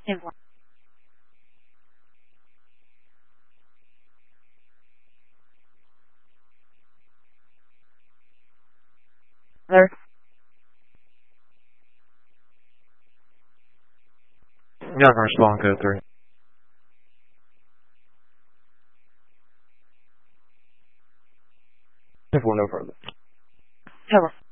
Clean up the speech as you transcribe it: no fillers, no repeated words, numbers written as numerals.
10-4. There. Yeah, I'm respond code 3. 10-4, no further. Cover.